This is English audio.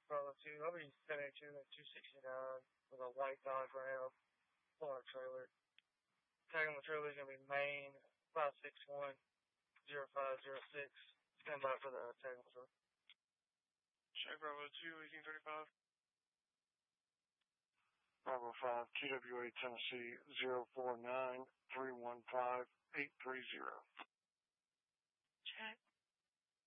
Bravo 2. I'll be 72 at 269 with a white Dodge Ram on a trailer. Tag on the trailer is going to be Maine 5610506. Stand by for the tag on the trailer. Check Bravo 2, 1835. Bravo 5, TWA Tennessee 049315 830.